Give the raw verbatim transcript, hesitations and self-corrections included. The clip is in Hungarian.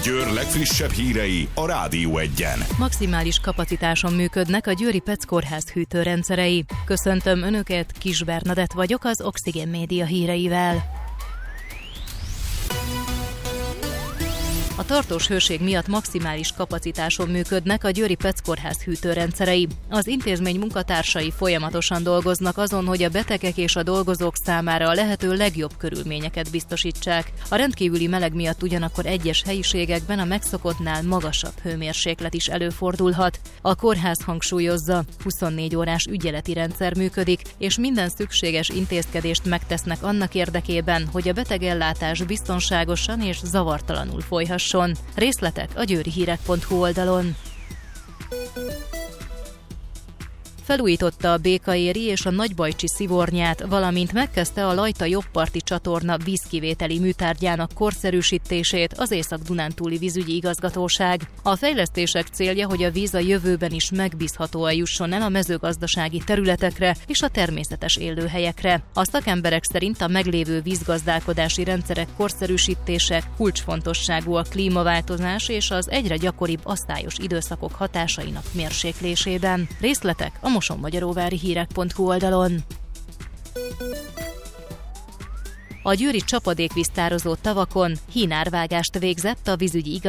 Győr legfrissebb hírei a Rádió Egyen. Maximális kapacitáson működnek a győri Pec kórház hűtőrendszerei. Köszöntöm Önöket, Kis Bernadett vagyok az Oxigén Média híreivel. A tartós hőség miatt maximális kapacitáson működnek a győri Pec kórház hűtőrendszerei. Az intézmény munkatársai folyamatosan dolgoznak azon, hogy a betegek és a dolgozók számára a lehető legjobb körülményeket biztosítsák. A rendkívüli meleg miatt ugyanakkor egyes helyiségekben a megszokottnál magasabb hőmérséklet is előfordulhat. A kórház hangsúlyozza, huszonnégy órás ügyeleti rendszer működik, és minden szükséges intézkedést megtesznek annak érdekében, hogy a betegellátás biztonságosan és zavartalanul folyhasson. Részletek a győrihírek pont hu oldalon. Felújította a Békaéri és a Nagybajcsi szivornyát, valamint megkezdte a Lajta jobbparti csatorna vízkivételi műtárgyának korszerűsítését az Észak-Dunántúli vízügyi igazgatóság. A fejlesztések célja, hogy a víz a jövőben is megbízhatóan jusson el a mezőgazdasági területekre és a természetes élőhelyekre. A szakemberek szerint a meglévő vízgazdálkodási rendszerek korszerűsítése kulcsfontosságú a klímaváltozás és az egyre gyakoribb asztályos időszakok hatásainak mérséklésében. Részletek a mosonmagyaróvári hírek pont hu oldalon. A győri csapadékvíztározó tavakon hínárvágást végzett a vízügyi igazgatóság